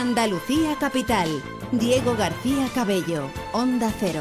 Andalucía Capital. Diego García Cabello, Onda Cero.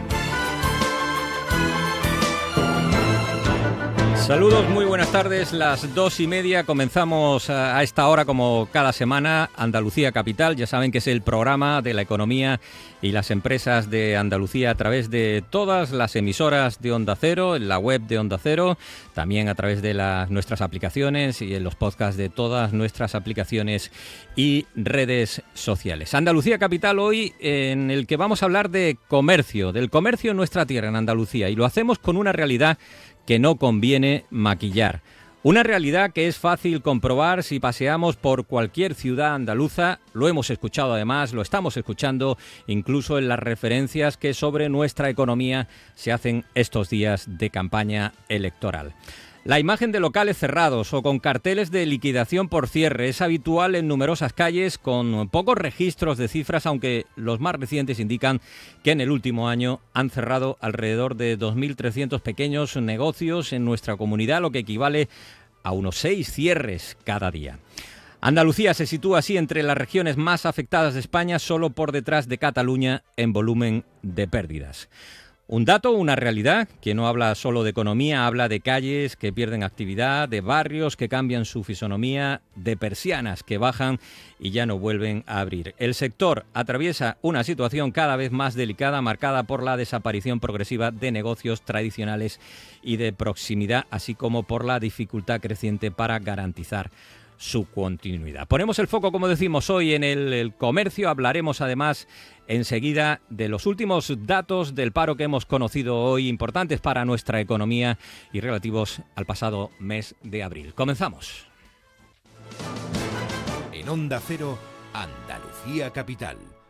Saludos, muy buenas tardes, las 2:30, comenzamos a esta hora como cada semana Andalucía Capital, ya saben que es el programa de la economía y las empresas de Andalucía a través de todas las emisoras de Onda Cero, en la web de Onda Cero, también a través de nuestras aplicaciones y en los podcasts de todas nuestras aplicaciones y redes sociales. Andalucía Capital hoy, en el que vamos a hablar de comercio, del comercio en nuestra tierra, en Andalucía, y lo hacemos con una realidad que no conviene maquillar. Una realidad que es fácil comprobar si paseamos por cualquier ciudad andaluza. Lo hemos escuchado además, lo estamos escuchando incluso en las referencias que sobre nuestra economía se hacen estos días de campaña electoral. La imagen de locales cerrados o con carteles de liquidación por cierre es habitual en numerosas calles con pocos registros de cifras, aunque los más recientes indican que en el último año han cerrado alrededor de 2.300 pequeños negocios en nuestra comunidad, lo que equivale a unos 6 cierres cada día. Andalucía se sitúa así entre las regiones más afectadas de España, solo por detrás de Cataluña en volumen de pérdidas. Un dato, una realidad, que no habla solo de economía, habla de calles que pierden actividad, de barrios que cambian su fisonomía, de persianas que bajan y ya no vuelven a abrir. El sector atraviesa una situación cada vez más delicada, marcada por la desaparición progresiva de negocios tradicionales y de proximidad, así como por la dificultad creciente para garantizar su continuidad. Ponemos el foco, como decimos, hoy en el comercio. Hablaremos además enseguida de los últimos datos del paro que hemos conocido hoy, importantes para nuestra economía y relativos al pasado mes de abril. Comenzamos. En Onda Cero, Andalucía Capital,